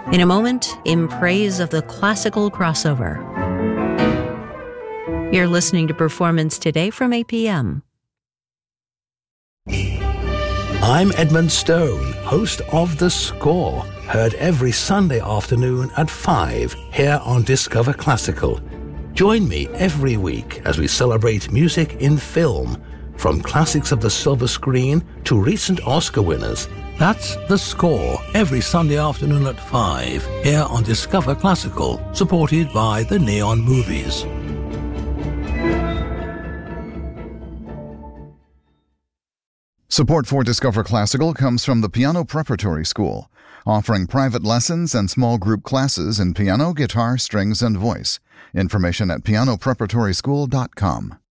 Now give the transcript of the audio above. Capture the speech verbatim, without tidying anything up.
In a moment, in praise of the classical crossover. You're listening to Performance Today from A P M. I'm Edmund Stone, host of The Score, heard every Sunday afternoon at five here on Discover Classical. Join me every week as we celebrate music in film, from classics of the silver screen to recent Oscar winners. That's The Score, every Sunday afternoon at five here on Discover Classical, supported by the Neon Movies. Support for Discover Classical comes from the Piano Preparatory School, offering private lessons and small group classes in piano, guitar, strings, and voice. Information at piano preparatory school dot com.